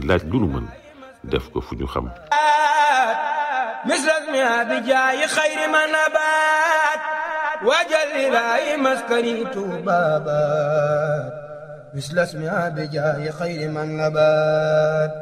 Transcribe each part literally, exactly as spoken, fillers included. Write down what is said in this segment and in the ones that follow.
laaj lu nu mën def ko fu ñu xam. misras mi abijaayi xayri ma nabaat wajal ilaahi maskani tuubaabaat misras mi abijaayi xayri ma nabaat.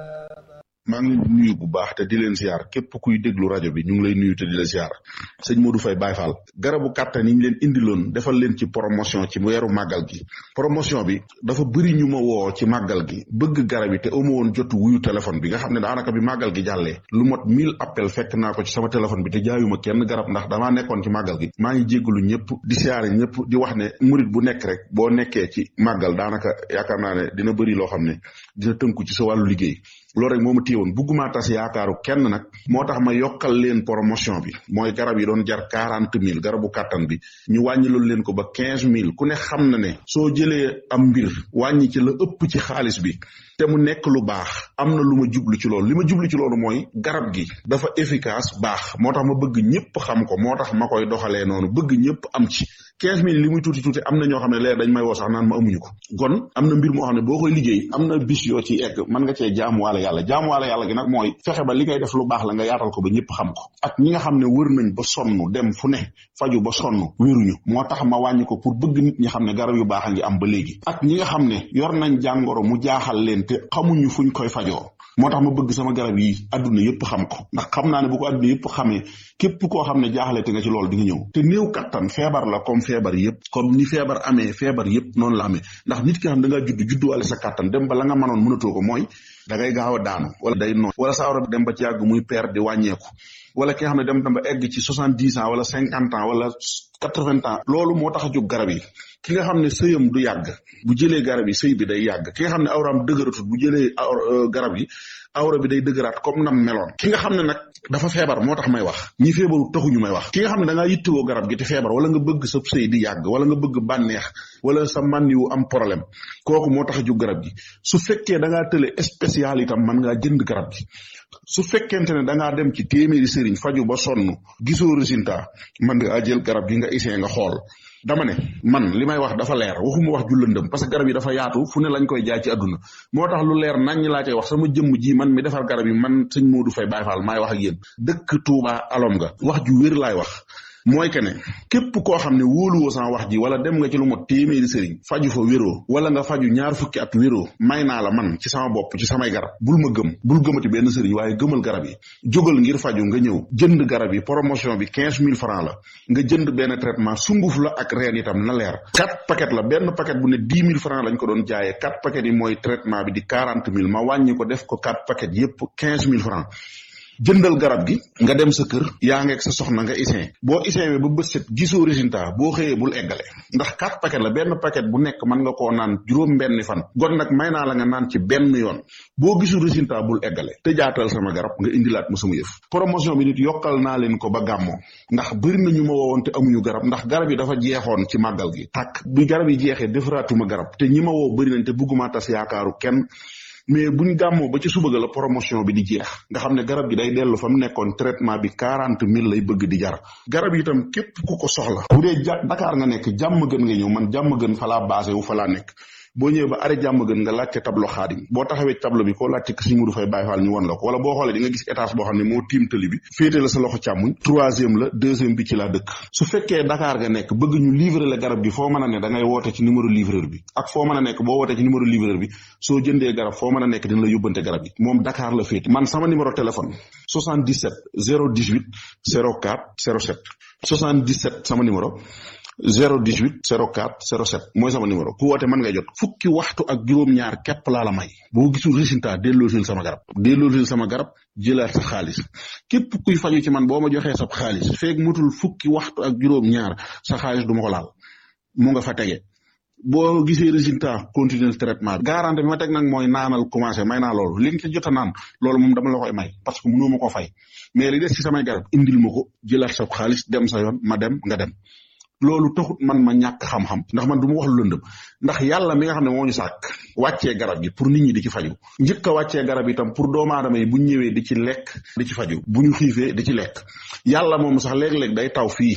maa ngi leen di nuyu bu baax te di leen ziar képp kuy déglu rajo bi ñu ngi lay nuyu te di la ziar sëñ Modou Faye Baye Fall garabu kàttan yi ñu leen indiloon defal leen ci promotion ci weeru màggal gi. promotion bi dafa bëri ñu ma woo ci màggal gi bëgg garab yi te amu woon jotu wuyu téléphone bi nga xam ne daanaka bi màggal gi jàllee lu mot mille appel fekk naa ko ci sama téléphone bi te jaayuma kenn garab ndax damaa nekkoon ci màggal gi. maa ngi jéggalu ñëpp di siyaare ñëpp di wax ne murit bu nekk rek boo nekkee ci màggal daanaka yaakaar naa ne dina bëri loo xam ne dina tënku ci sa wàllu liggéey loolu rek moo ma téyewoon bugguma tas yaakaaru kenn nag moo tax ma yokkal leen promotion bi mooy garab yi doon jar quarante mille garabu kàttan bi ñu wàññiloon leen ko ba quinze mille ku ne xam na ne soo jëlee am mbir wàññi ci la ëpp ci xaalis bi te mu nekk lu baax am na lu ma jublu ci loolu li ma jublu ci loolu mooy garab gi dafa efficace baax moo tax ma bëgg ñëpp xam ko moo tax ma koy doxalee noonu bëgg ñëpp am ci quinze mille li muy tuuti tuuti am na ñoo xam ne leer dañ may woo sax naan ma amuñu ko kon am na mbir moo xam ne boo koy liggéey am na bis yoo ci egg mën nga cee jaamuwaale yàlla jaamuwaale yàlla gi nag mooy fexe ba li ngay def lu baax la nga yaatal ko ba ñëpp xam ko ak ñi nga xam ne wër nañ ba sonn dem fu ne faju ba sonn wéruñu moo tax ma wàññi ko pour bëgg nit ñi xam ne garab yu baax a ngi am ba léegi ak ñi nga xam ne yor nañ jàngoro mu jaaxal leen te xamuñu fuñ koy fajoo moo tax ma bëgg sama garab yi adduna yëpp xam ko ndax xam naa ne bu ko adduna yëpp xamee képp koo xam ne jaaxale te nga ci loolu di nga ñëw te néew kattan feebar la comme feebar yëpp comme ni feebar amee feebar yëpp noonu la amee ndax nit ki xam da ngaa judd judduwaale sa kattan dem ba la nga mënoon mënatoo ko mooy da ngay gaaw a daanu wala day noonu wala sa awra dem ba ci yàgg muy per di wàññeeku wala ki nga xam ne dem ba egg ci soixante dix ans wala cinquante ans wala quatre vingt ans loolu moo tax a jóg garab yi ki nga xam ne sëyam du yàgg bu jëlee garab yi sëy bi day yàgg ki nga xam ne awraam dëgëratut bu jëlee garab yi awra bi day dëgëraat comme nam meloon ki nga xam ne nag dafa feebar moo tax may wax ñi feebaru taxuñu may wax ki nga xam ne da ngaa yittewoo garab gi te feebar wala nga bëgg sa sëy di yàgg wala nga bëgg bànneex wala sa man yu am problème kooku moo tax a jóg garab gi su fekkee da ngaa tële spécial itam mën ngaa jënd garab gi su fekkente ne da ngaa dem ci téeméeri sëriñ faju ba sonn gisoo résultat mën nga jël garab gi nga essayé nga xool dama ne man li may wax dafa leer waxuma wax ju lëndëm parce que garab yi dafa yaatu fu ne lañ koy jaay ci àdduna moo tax lu leer nañ laa cay wax sama jëmm ji man mi defar garab yi man sëñ Modou Faye Baye Fall maay wax ak yéen dëkk Touba alom nga wax ju wér laay wax mooy que ne képp koo xam ne wóoluwoo sama wax ji wala dem nga ci lu mot téeméeri sëriñ faju fa wéroo wala nga faju ñaar fukki at wéroo may naa la man ci sama bopp ci samay garab bul ma gëm bul gëmati benn sëriñ waaye gëmal garab yi jógal ngir faju nga ñëw jënd garab yi promotion bi quinze mille francs la nga jënd benn traitement sunguf la ak reen itam na leer quatre paquet la benn paquet bu ne dix mille francs lañ ko doon jaayee quatre paquet yi mooy traitement bi di quarante mille ma wàññi ko def ko quatre paquet yépp quinze mille francs jëndal garab gi nga dem sa kër yaa ngeeg sa soxna nga isin boo isin ba bët set gisoo résultat boo xëyee bul eggale ndax quatre paquet la benn paquet bu nekk mën nga koo naan juróom benn fan gon nag may naa la nga naan ci benn yoon boo gisul résultat bul eggale te jaatal sama garab nga indilaat ma sama yëf promotion bi nit yokkal naa leen ko ba gàmmoo ndax bëri na ñu ma woowoon te amuñu garab ndax garab yi dafa jeexoon ci màggal gi tàkk bi garab yi jeexee defaraatuma garab te ñi ma woo bëri nañ te bëgguma tas yaakaaru kenn mais buñ gàmmoo ba ci suba ga la promotion bi di jeex nga xam ne garab gi day dellu fa mu nekkoon traitement bi quarante mille lay bëgg di jar garab yi itam képp ku ko soxla bu dee ja Dakar nga nekk jàmm gën nga ñëw man jàmm gën fa laa basé wu fa laa nekk boo ñëwee ba arrêt jàmm gën nga laajte tableau xaadim boo taxawee tableau bi koo laajte ko Sëñ Modou Faye Baye Fall ñu won la ko wala boo xoolee di nga gis étage boo xam ne moo tiim tali bi féete la sa loxo càmmuñ troisième la deuxième bi ci laa dëkk su fekkee Dakar nga nekk bëgg ñu livrer la garab gi foo mën a ne da ngay woote ci numéro livreur bi ak foo mën a nekk boo wootee ci numéro livreur bi soo jëndee garab foo mën a nekk dina la yóbbante garab yi moom Dakar la féete man sama numéro téléphone soixante-dix-sept zéro dix-huit zéro quatre zéro sept soixante-dix-sept sama numéro zéro dix-huit zéro quatre zéro sept mooy sama numéro ku woote mën nga jot fukki waxtu ak juróom-ñaar képp laa la may boo gisul résultat delloosil sama garab delloosil sama garab jëlaat sa xaalis képp kuy faju ci man boo ma joxee sa xaalis feeg mutul fukki waxtu ak juróom-ñaar sa xaalis du ma ko laal mu nga fa tege boo gisee résultat continuer traitement bi garantie bi ma teg nag mooy naanal commencé may naa loolu li nga ci jot a naan loolu moom dama la koy may parce que mënoo ma ko fay mais li des ci samay garab indil ma ko jëlaat sa xaalis dem sa yoon ma dem nga dem loolu taxut man ma ñàkk xam-xam ndax man du ma wax lu lëndëm ndax yàlla mi nga xam ne moo ñu sàkk wàccee garab gi pour nit ñi di ci faju njëkk a wàccee garab itam pour doomu aadama yi bu ñu ñëwee di ci lekk di ci faju bu ñu xiifee di ci lekk yàlla moom sax léeg-léeg day taw fii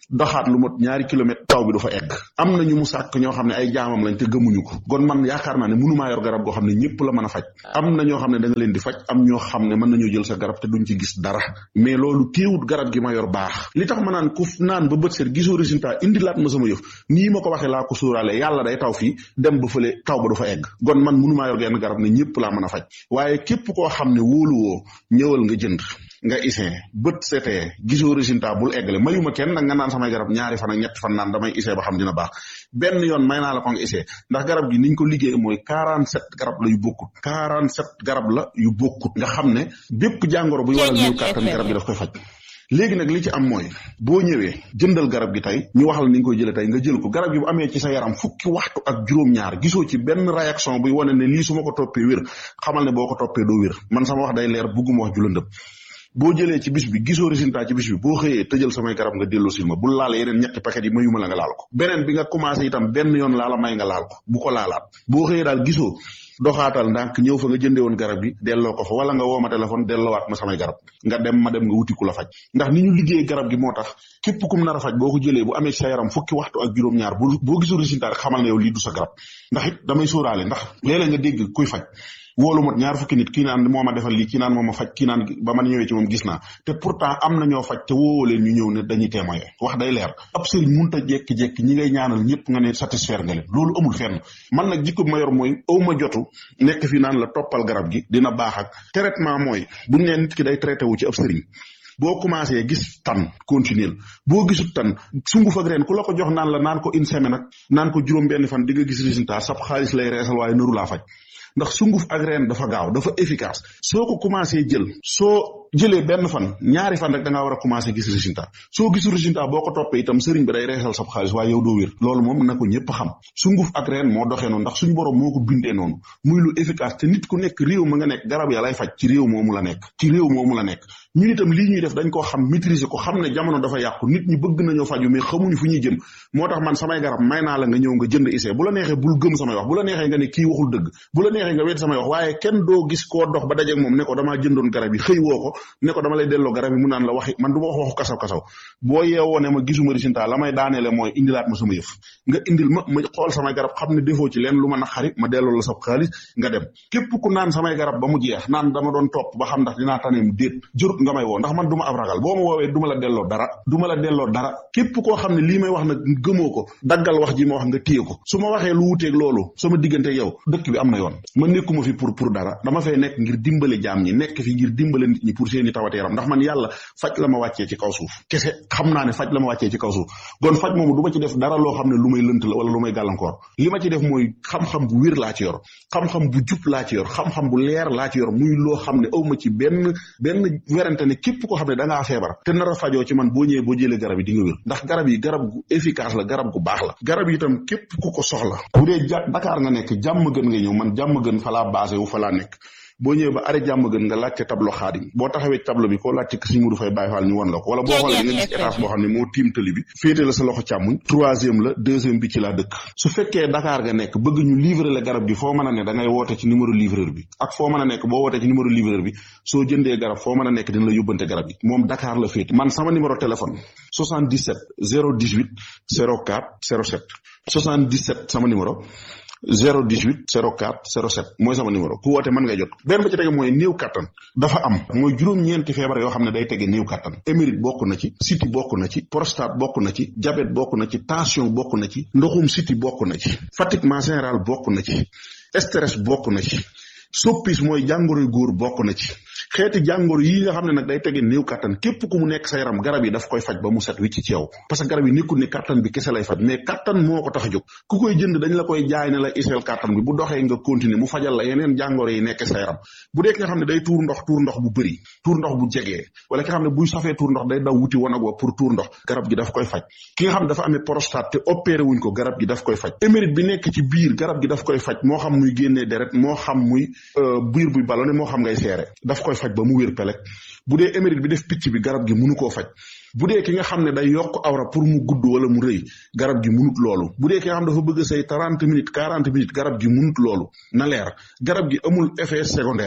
doxaat lu mot ñaari kilomètre taw bi du fa egg am na ñu mu sàkk ñoo xam ne ay jaamam lañ te gëmuñu ko kon man yaakaar naa ne mënumaa yor garab goo xam ne ñëpp la mën a faj am na ñoo xam ne da nga leen di faj am ñoo xam ne mën nañoo jël sa garab te duñ ci gis dara mais loolu téewut garab gi ma yor baax li tax ma naan ku naan ba bët seet gisoo résultat indi laat ma sama yëf nii ma ko waxee laa ko sóoraale yàlla day taw fii dem ba fële taw ba du fa egg kon man mënumaa yor genn garab ne ñëpp laa mën a faj waaye képp koo xam ne wóoluwoo ñëwal nga jënd nga isin bët setee gisoo résultat bul eggale mayuma kenn nag nga naan samay garab ñaari fan ak ñetti fan naan damay isee ba xam dina baax benn yoon may naa la ko nga isee ndax garab gi niñ ko liggéey mooy quarante-sept garab la yu bokkut quarante-sept garab la yu bokkut nga xam ne bépp jàngoro buy waral néew kàttan garab gi daf koy faj léegi nag li ci am mooy boo ñëwee jëndal garab gi tey ñu wax la ni nga koy jëlee tey nga jël ko garab gi bu amee ci sa yaram fukki waxtu ak juróom-ñaar gisoo ci benn réaction buy wane ne lii su ma ko toppee wér xamal ne boo ko toppee doo wér man sama wax day leer bugguma wax ju lëndëm boo jëlee ci bis bi gisoo résultat ci bis bi boo xëyee tëjal samay garab nga delloo sil ma bul laal yeneen ñetti paquet yi mayuma la nga laal ko beneen bi nga commencé itam benn yoon laala may nga laal ko bu ko laalaat boo xëyee daal gisoo doxaatal ndànk ñëw fa nga jëndee woon garab gi delloo ko fa wala nga woo ma téléphone delloowaat ma samay garab nga dem ma dem nga wuti ku la faj ndax ni ñu liggéey garab gi moo tax képp kum nar a faj boo ko jëlee bu amee ci sa yaram fukki waxtu ak juróom-ñaar bu boo gisul résultat rek xamal na yow lii du sa garab ndax it damay sóoraale ndax léeg-léeg nga dégg kuy faj woolu mot ñaar fukki nit kii naan moo ma defal lii kii naan moo ma faj kii naan ba ma ñëwee ci moom gis naa te pourtant am na ñoo faj te woowoo leen ñu ñëw ne dañuy témoigner wax day leer ab sëriñ munta jekki-jekki ñi ngay ñaanal ñëpp nga ne satisfaire nga leen loolu amul fenn man nag jikko bi ma yor mooy aw ma jotu nekk fi naan la toppal garab gi dina baax ak traitement mooy buñ ne nit ki day traité wu ci ab sëriñ boo commencé gis tan continuer boo gisut tan sunguf ak reen ku la ko jox naan la naan ko une semaine ak naan ko juróom benn fan di nga gis résultat sab xaalis lay reesal waaye nëru laa faj ndax sunguf ak reen dafa gaaw dafa efficace soo ko commencé jël soo jëlee benn fan ñaari fan rek da ngaa war a commencé gis résultat soo gisul résultat boo ko toppee itam sëriñ bi day reesal sab xaalis waaye yow doo wér loolu moom na ko ñëpp xam sunguf ak reen moo doxee noonu ndax suñu borom moo ko bindee noonu muy lu efficace te nit ku nekk réew ma nga nekk garab ya lay faj ci réew moomu la nekk ci réew moomu la nekk ñun itam lii ñuy def dañ koo xam maîtriser ko xam ne jamono dafa yàqu nit ñi bëgg nañoo faju mais xamuñu fu ñuy jëm moo tax man samay garab may naa la nga ñëw nga jënd essai bu la neexee bul gëm samay wax bu la neexee nga ne kii waxul dëgg bu la neexee nga wet samay wax waaye kenn doo gis koo dox ba dajeeg moom ne ko damaa jëndoon garab yi xëy woo ko ne ko dama lay delloo garab yi mu naan la waxi man du ma wax waxu kasaw kasaw boo yeewoo ne ma gisuma résultat la may daaneele mooy indilaat ma sama yëf nga indil ma ma xool samay garab xam ne defoo ci leen lu ma naqari ma delloo la sa xaalis nga dem képp ku naan samay garab ba mu jeex naan dama doon topp ba xam ndax dinaa taneem déet jurut nga may woo ndax man du ma ab ragal boo ma woowee du ma la delloo dara du ma la delloo dara képp koo xam ne lii may wax nag gëmoo ko daggal wax ji ma wax nga téye ko su ma waxee lu wuteeg loolu sama diggante yow dëkk bi am na yoon ma nekkuma fi pour pour dara dama fay nekk ngir dimbale jaam ñi nekk fi ngir dimbale nit ñi pour seeni tawate yaram ndax man yàlla faj la ma wàccee ci kaw suuf kese xam naa ne faj la ma wàccee ci kaw suuf kon faj moomu du ma ci def dara loo xam ne lu may lënt la wala lu may gàllankoor li ma ci def mooy xam-xam bu wér laa ci yor xam-xam bu jub laa ci yor xam-xam bu leer laa ci yor muy loo xam ne aw ma ci benn benn werante ne képp koo xam ne da ngaa feebar te nar a fajoo ci man boo ñëwee boo jëlee garab yi di nga wér ndax garab yi garab gu efficace la garab gu baax la garab yi itam képp ku ko soxla bu dee ja Dakar nga nekk jàmm gën nga ñëw man jàmm gën fa laa basé wu fa laa nekk boo ñëwee ba arrêt jàmm gën nga laajte tableau xaadim boo taxawee tableau bi koo laajte Sëriñ Modou Faye Baye Fall ñu won la ko wala boo xoolee nga gis étage boo xam ne moo tiim tali bi féete la sa loxo càmmuñ troisième la deuxième bi ci laa dëkk su fekkee Dakar nga nekk bëgg ñu livrer la garab gi foo mën a ne da ngay woote ci numéro livreur bi ak foo mën a nekk boo wootee ci numéro livreur bi soo jëndee garab foo mën a nekk dina la yóbbante garab yi moom Dakar la féete man sama numéro téléphone soixante-dix-sept zéro dix-huit zéro quatre zéro sept soixante-dix-sept sama numéro zéro dix-huit zéro quatre zéro sept mooy sama numéro ku woote mën ngay jot benn ba ci tege mooy néew kattan dafa am mooy juróom-ñeenti feebar yoo xam ne day tege néew kattan émérite bokk na ci siti bokk na ci prostate bokk na ci diabète bokk na ci tension bokk na ci ndoxum siti bokk na ci fatiguement général bokk na ci stress bokk na ci soppis mooy jàngoroy góor bokk na ci xeeti jàngoro yi nga xam ne nag day tege néew kattan képp ku mu nekk sa yaram garab yi daf koy faj ba mu set wicc ci yow parce que garab yi nekkul ne kattan bi kese lay faj mais kattan moo ko tax a jóg ku koy jënd dañ la koy jaay ne la iseel kattan bi bu doxee nga continuer mu fajal la yeneen jàngoro yi nekk sa yaram bu dee ki nga xam ne day tuur ndox tuur ndox bu bëri tuur ndox bu jegee wala ki nga xam ne buy safee tuur ndox day daw wuti wanag wa pour tuur ndox garab gi daf koy faj ki nga xam ne dafa amee prostate te opéré wuñ ko garab gi daf koy faj émérite bi nekk ci biir garab gi daf koy faj moo xam muy génnee deret moo xam muy biir buy ballonné moo xam ngay seere daf koy faj ba mu wér pelek bu dee émérite bi def picc bi garab gi mënu koo faj bu dee ki nga xam ne day yokk awra pour mu gudd wala mu rëy garab gi munut loolu bu dee ki nga xam dafa bëgg say trente minutes quarante minutes garab gi munut loolu na leer garab gi amul effet secondaire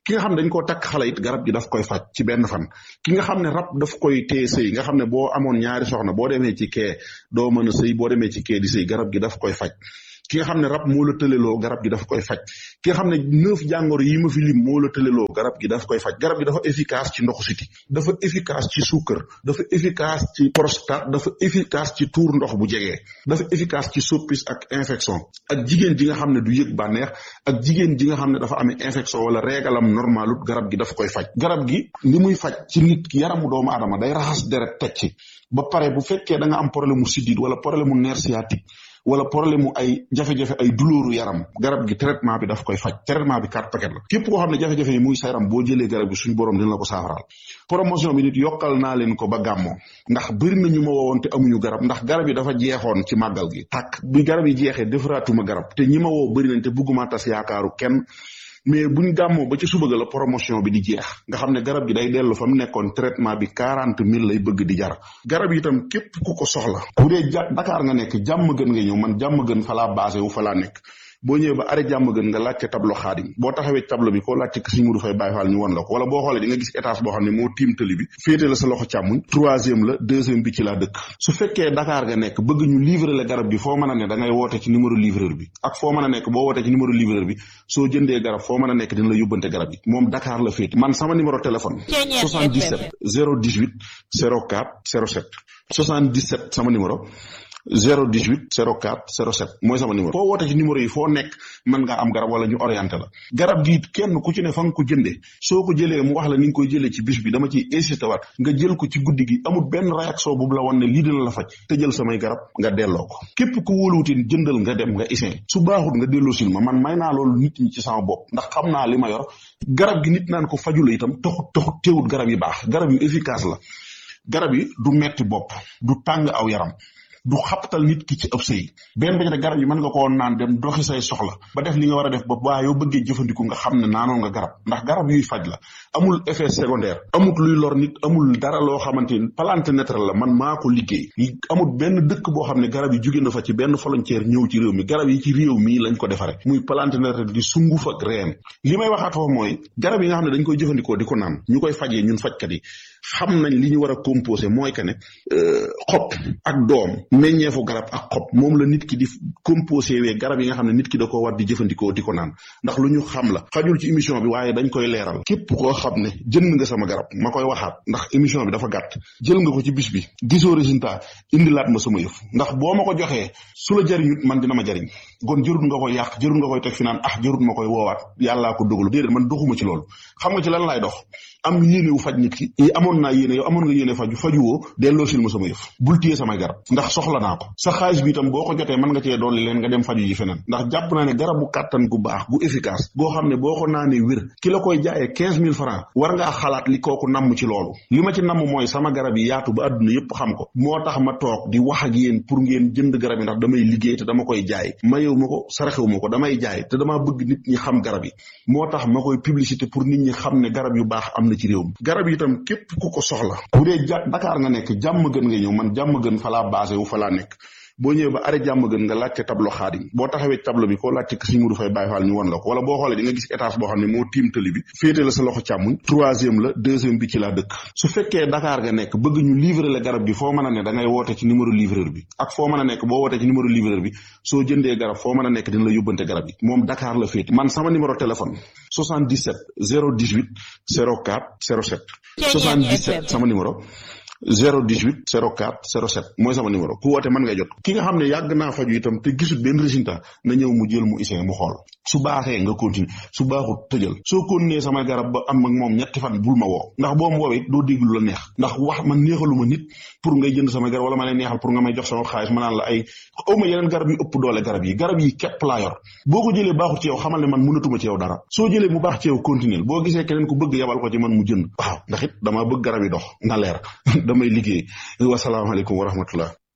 ki nga xam ne dañ koo takk xale it garab gi daf koy faj ci benn fan ki nga xam ne rab daf koy téye sëy nga xam ne boo amoon ñaari soxna boo demee ci kee doo mën a sëy boo demee ci kee di sëy garab gi daf koy faj ki nga xam ne rab moo la tëleloo garab gi daf koy faj ki nga xam ne neuf jàngoro yi ma fi lim moo la tëleloo garab gi daf koy faj garab gi dafa efficace ci ndoxu siti dafa efficace ci suukar dafa efficace ci prostate dafa efficace ci tuur ndox bu jegee dafa efficace ci soppis ak infection ak jigéen ji nga xam ne du yëg bànneex ak jigéen ji nga xam ne dafa amee infection wala régalam normalut garab gi daf koy faj garab gi li muy faj ci nit ki yaramu doomu aadama day raxas deret teg ci ba pare bu fekkee da nga am problème mu siddiit wala problème mu nerf sciatique wala problème mu ay jafe-jafe ay douleur yaram garab gi traitement bi daf koy faj traitement bi quatre paquet la képp koo xam ne jafe-jafe yi muy sa yaram boo jëlee garab gi suñu borom dina la ko saafaraal promotion bi nit yokkal naa leen ko ba gàmmoo ndax bëri na ñu ma woowoon te amuñu garab ndax garab yi dafa jeexoon ci màggal gi tàkk bi garab yi jeexee defaraatuma garab te ñi ma woo bëri nañ te bëgguma tas yaakaaru kenn mais buñ gàmmoo ba ci suba ga la promotion bi di jeex nga xam ne garab gi day dellu fa mu nekkoon traitement bi quarante mille lay bëgg di jar garab yi itam képp ku ko soxla bu dee ja Dakar nga nekk jàmm gën nga ñëw man jàmm gën fa laa basé wu fa laa nekk boo ñëwee ba arrêt jàmm gën nga laajte tableau xaadim boo taxawee tableau bi koo laajte ko Sëñ Modou Faye Baye Fall ñu won la ko wala boo xoolee di nga gis étage boo xam ne moo tiim tëli bi féete la sa loxo càmmuñ troisième la deuxième bi ci laa dëkk su fekkee Dakar nga nekk bëgg ñu livrer la garab gi foo mën a ne da ngay woote ci numéro livreur bi ak foo mën a nekk boo wootee ci numéro livreur bi soo jëndee garab foo mën a nekk dina la yóbbante garab yi moom Dakar la féete man sama numéro téléphone soixante-dix-sept zéro dix-huit zéro quatre zéro sept soixante-dix-sept sama numéro zéro dix-huit zéro quatre zéro sept mooy sama numéro foo woote ci numéro yi foo nekk mën ngaa am garab wala ñu orienté la garab gi kenn ku ci ne fa nga ko jëndee soo ko jëlee mu wax la ni nga koy jëlee ci bis bi dama ciy insisté waat nga jël ko ci guddi gi amul benn réaction bu la wan ne lii dina la faj te jël samay garab nga delloo ko képp ku wóoluwutin jëndal nga dem nga isin su baaxut nga delloo sil ma man may naa loolu nit ñi ci sama bopp ndax xam naa li ma yor garab gi nit naan ko fajula itam taxut taxut teewut garab yi baax garab yu efficace la garab yi du metti bopp du tàng aw yaram du xaptal nit ki ci ëpp sëy benn bañ rek garab yi mën nga koo naan dem doxi say soxla ba def li nga war a def ba waa yow bëggee jëfandiku nga xam ne naanoon nga garab ndax garab yuy faj la amul effet secondaire amul luy lor nit amul dara loo xamante ni plante naturelle la man maa ko liggéey amul benn dëkk boo xam ne garab yi jóge na fa ci benn frontière ñëw ci réew mi garab yi ci réew mi lañ ko defare muy plante naturelle di sunguf ak reen li may waxaat foofu mooy garab yi nga xam ne dañ koy jëfandikoo di ko naan ñu koy fajee ñun fajkat yi xam nañ li ñu war a composé mooy que ne xob ak doom meññeefu garab ak xob moom la nit ki di composé wee garab yi nga xam ne nit ki da ko war di jëfandikoo di ko naan ndax lu ñu xam la xajul ci émission bi waaye dañ koy leeral képp koo xam ne jënd nga sama garab ma koy waxaat ndax émission bi dafa gàtt jël nga ko ci bis bi gisoo résultat indilaat ma sama yëf ndax boo ma ko joxee su la jariñut man dina ma jariñ kon jërut nga koy yàq jërut nga koy teg fi naan ah jërut ma koy woowaat yàllaa ko dogalu déedéet man doxuma ci loolu xam nga ci lan laay dox am yéene wu faj nit ki yi amoon naa yéene yow amoon nga yéene faju fajuwoo delloo sil ma sama yëf bul téye samay garab ndax soxla naa ko sa xaalis bi itam boo ko jotee mën nga cee dolli leen nga dem faju ji feneen ndax jàpp naa ne garabu kàttan gu baax gu efficace goo xam ne boo ko naanee wér ki la koy jaayee quinze mille francs war ngaa xalaat li kooku namm ci loolu li ma ci namm mooy sama garab yi yaatu ba àdduna yépp xam ko moo tax ma toog di wax ak yéen pour ngeen jënd garab yi ndax damay liggéey te dama koy jaay mayewu ma ko saraxewu ma ko damay jaay te damaa bëgg nit ñi xam garab yi moo tax ma koy publicité pour nit ñi xam ne garab yu baax am na ci réew mi garab yi itam képp ku ko soxla bu dee ja Dakar nga nekk jàmm gën nga ñëw man jàmm gën fa laa basé wu fa laa nekk boo ñëwee ba arrêt jàmm gën nga laajte tableau xaadim boo taxawee tableau bi koo laajte ko Sëñ Modou Faye Baye Fall ñu won la ko wala boo xoolee di nga gis étage boo xam ne moo tiim tëli bi féete la sa loxo càmmuñ troisième la deuxième bi ci laa dëkk su fekkee Dakar nga nekk bëgg ñu livrer la garab gi foo mën a ne da ngay woote ci numéro livreur bi ak foo mën a nekk boo wootee ci numéro livreur bi soo jëndee garab foo mën a nekk dina la yóbbante garab yi moom Dakar la féete man sama numéro téléphone soixante-dix-sept zéro dix-huit zéro quatre zéro sept soixante-dix-sept sama numéro zéro dix-huit zéro quatre zéro sept mooy sama numéro ku woote mën ngay jot ki nga xam ne yàgg naa faju itam te gisul benn résultat na ñëw mu jël mu isee mu xool su baaxee nga continuer su baaxut tëjal soo continuer sama garab ba am ak moom ñetti fan bul ma woo ndax boo ma woowee doo déglu la neex ndax wax man neexaluma nit pour ngay jënd sama garab wala ma lay neexal pour nga may jox sama xaalis ma naan la ay awma yeneen garab yu ëpp doole garab yi garab yi képp laa yor boo ko jëlee baaxut ci yow xamal ne man mënatuma ci yow dara soo jëlee mu baax ci yow continuer boo gisee keneen ku bëgg yabal ko ci man mu jënd waaw ndax it damaa bëgg garab yi dox na leer damay liggéey wasalaamaaleykum wa rahmatullah